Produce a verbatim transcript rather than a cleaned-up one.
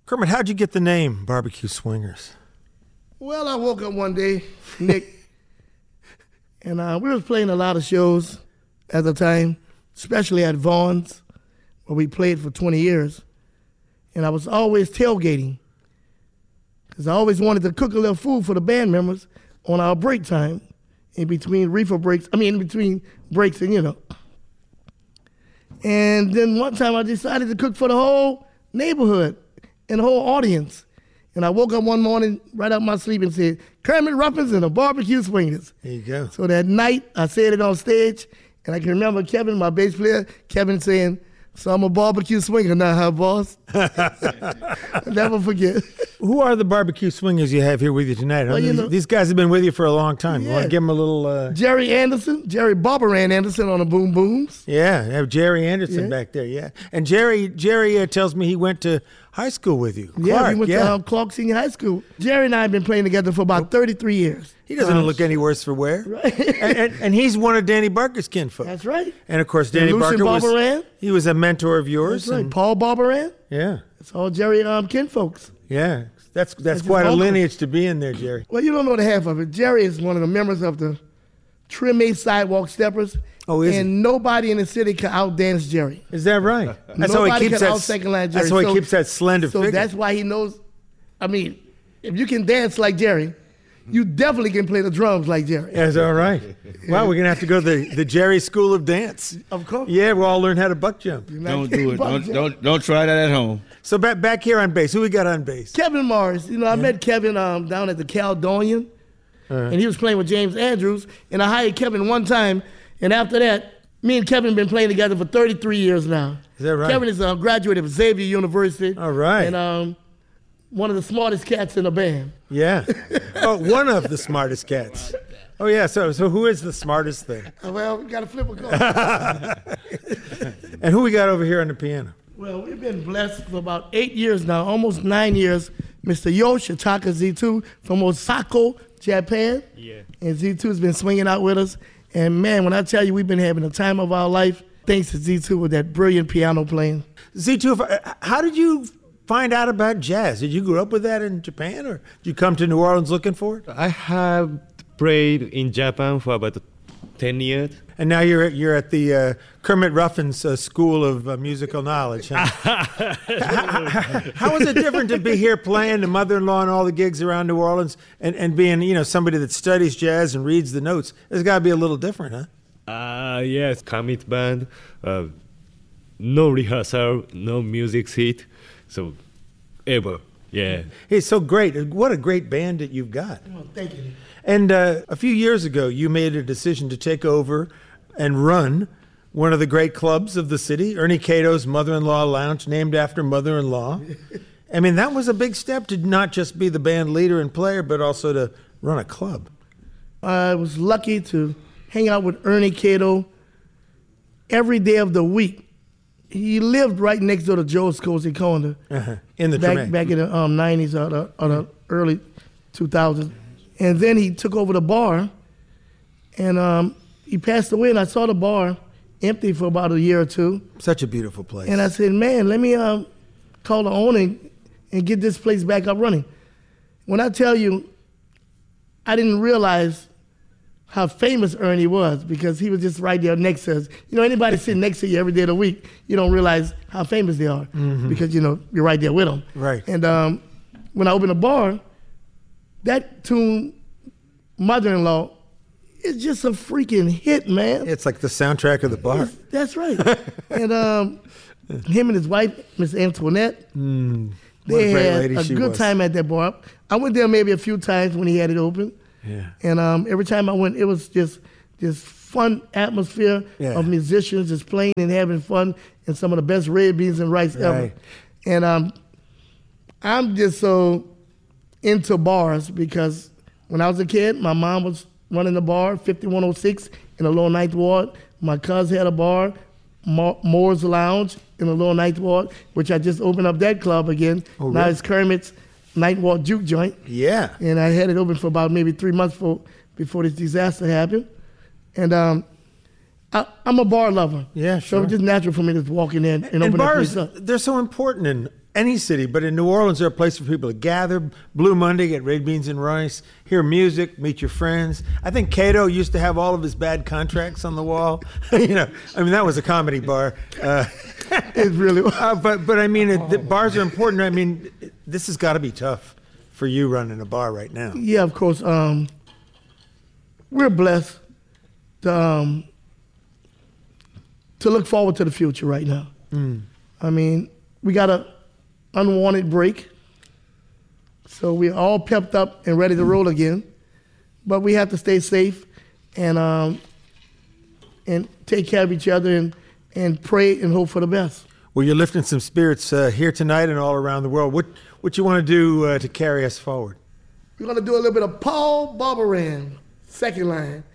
Kermit, how'd you get the name Barbecue Swingers? Well, I woke up one day, Nick, and uh, we was playing a lot of shows at the time, especially at Vaughn's, where we played for twenty years. And I was always tailgating, because I always wanted to cook a little food for the band members on our break time, in between reefer breaks, I mean, in between breaks and, you know. And then one time I decided to cook for the whole neighborhood and the whole audience. And I woke up one morning right out my sleep and said, Kermit Ruffins and the Barbecue Swingers. There you go. So that night, I said it on stage, and I can remember Kevin, my bass player, Kevin saying, so I'm a barbecue swinger now, huh, boss? I'll never forget. Who are the barbecue swingers you have here with you tonight? Well, you these, know, these guys have been with you for a long time. Yeah. You want to give them a little... Uh... Jerry Anderson, Jerry Barberan Anderson on the boom booms. Yeah, you have Jerry Anderson Yeah. back there, yeah. And Jerry Jerry uh, tells me he went to high school with you. Yeah, Clark, we went yeah. to um, Clark Senior High School. Jerry and I have been playing together for about thirty-three years. He doesn't Uh, look any worse for wear. Right. and, and, and he's one of Danny Barker's kinfolk. That's right. And, of course, Danny And Lucien Barker was... Barberan. He was a mentor of yours. That's right. and- Paul Barberan. Yeah, It's all Jerry um, kinfolks. yeah. That's that's, That's his quite a uncle. lineage to be in there, Jerry. Well, you don't know the half of it. Jerry is one of the members of the Treme Sidewalk Steppers. Oh, is And he? nobody in the city can outdance Jerry. Is that right? That's how he Nobody keeps can that. out-second line Jerry. That's how he So- keeps that slender So figure. that's why he knows. I mean, if you can dance like Jerry, you definitely can play the drums like Jerry. That's all right. Well, we're gonna have to go to the, the Jerry School of Dance. Of course. Yeah, we'll all learn how to buck jump. You're not Don't getting do it. bumped, Don't, Jerry. don't don't try that at home. So back back here on bass, who we got on bass? Kevin Morris. You know, I met Kevin um, down at the Caledonian, and he was playing with James Andrews, and I hired Kevin one time, and after that, me and Kevin have been playing together for thirty-three years now. Is that right? Kevin is a graduate of Xavier University. All right. And um, one of the smartest cats in the band. Yeah. Oh, one of the smartest cats. Oh yeah. So so who is the smartest thing? Uh, Well, we got to flip a coin. And who we got over here on the piano? Well, we've been blessed for about eight years now, almost nine years. Mister Yoshitaka Z two from Osaka, Japan. Yeah. And Z two has been swinging out with us. And man, when I tell you we've been having the time of our life, thanks to Z two with that brilliant piano playing. Z two. if I- How did you find out about jazz? Did you grow up with that in Japan, or did you come to New Orleans looking for it? I have played in Japan for about ten years. And now you're at, you're at the uh, Kermit Ruffins uh, School of uh, Musical Knowledge. Huh? How is it different to be here playing the mother-in-law and all the gigs around New Orleans, and, and being, you know, somebody that studies jazz and reads the notes? It's got to be a little different, huh? Ah, uh, yes, Kermit band. Uh, no rehearsal, no music sheet. So, ever, yeah. It's so great. What a great band that you've got. Oh, thank you. And uh, a few years ago, you made a decision to take over and run one of the great clubs of the city, Ernie Cato's Mother-in-Law Lounge, named after mother-in-law. I mean, that was a big step to not just be the band leader and player, but also to run a club. I was lucky to hang out with Ernie Cato every day of the week. He lived right next door to Joe's Cozy Corner. Uh-huh. In the back, Treme. back in the um, nineties or the, or the early two thousands. And then he took over the bar, and um, he passed away, and I saw the bar empty for about a year or two. Such a beautiful place. And I said, man, let me um, call the owner and get this place back up running. When I tell you, I didn't realize how famous Ernie was, because he was just right there next to us. You know, anybody sitting next to you every day of the week, you don't realize how famous they are, because, you know, you're right there with them. Right. And um, when I opened the bar, that tune, Mother-in-Law, is just a freaking hit, man. It's like the soundtrack of the bar. That's right. And um, him and his wife, Miss Antoinette, Mm, what they a great had lady a she good was. time at that bar. I went there maybe a few times when he had it open. Yeah. And um, every time I went, it was just this fun atmosphere Yeah. of musicians just playing and having fun, and some of the best red beans and rice ever. Right. And um, I'm just so into bars, because when I was a kid, my mom was running the bar, fifty-one oh six in the Lower Ninth Ward. My cousin had a bar, Mo- Moore's Lounge in the Lower Ninth Ward, which I just opened up that club again. Oh, now really? it's Kermit's Night Walk Juke Joint. Yeah. And I had it open for about maybe three months before, before this disaster happened. And um, I, I'm a bar lover. Yeah, So sure. it's just natural for me to walk in there and, and And open that bars, place up. they're so important in any city, but in New Orleans, they're a place for people to gather. Blue Monday, get red beans and rice, hear music, meet your friends. I think Cato used to have all of his bad contracts on the wall. you know, I mean, that was a comedy bar. Uh, It really was. uh, but but I mean, it, the bars are important. I mean, this has got to be tough for you running a bar right now. Yeah, of course. Um, we're blessed to, um, to look forward to the future right now. Mm. I mean, we got a unwanted break, so we're all pepped up and ready to roll again. But we have to stay safe and um, and take care of each other and and pray and hope for the best. Well, you're lifting some spirits uh, here tonight and all around the world. What what you want to do uh, to carry us forward? We're gonna do a little bit of Paul Barbaran, second line.